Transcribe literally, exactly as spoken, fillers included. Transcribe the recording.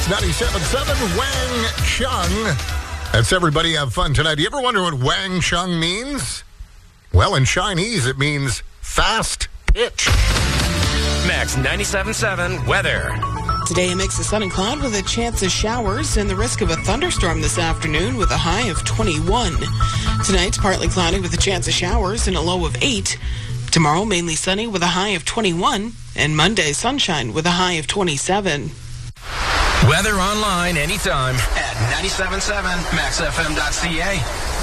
Max ninety-seven point seven, Wang Chung. Let's everybody have fun tonight. Do you ever wonder what Wang Chung means? Well, in Chinese, it means fast pitch. Max ninety-seven point seven weather. Today, a mix of sun and cloud with a chance of showers and the risk of a thunderstorm this afternoon with a high of twenty-one. Tonight, partly cloudy with a chance of showers and a low of eight. Tomorrow, mainly sunny with a high of twenty-one. And Monday, sunshine with a high of twenty-seven. Weather online anytime at ninety-seven point seven max f m dot c a.